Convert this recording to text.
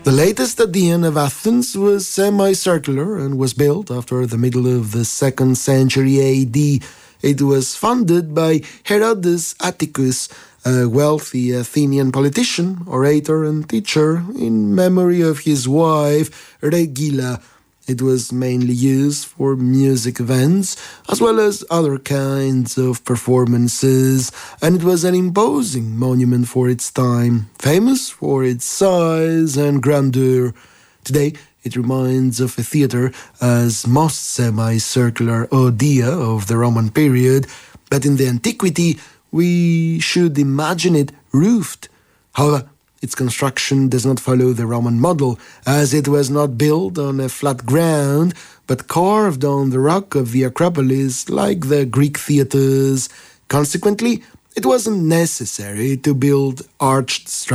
The latest Aedean of Athens was semicircular and was built after the middle of the 2nd century AD. It was funded by Herodes Atticus, a wealthy Athenian politician, orator and teacher, in memory of his wife Regilla. It was mainly used for music events, as well as other kinds of performances, and it was an imposing monument for its time, famous for its size and grandeur. Today, it reminds of a theatre as most semicircular Odia of the Roman period, but in the antiquity, we should imagine it roofed. However, its construction does not follow the Roman model, as it was not built on a flat ground, but carved on the rock of the Acropolis like the Greek theatres. Consequently, it wasn't necessary to build arched structures